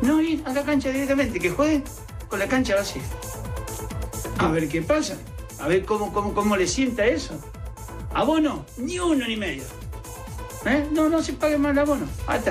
No ir a la cancha directamente, que juegue con la cancha vacía. A ver qué pasa, a ver cómo le sienta eso. Abono, ni uno ni medio. No se pague más el abono. Hasta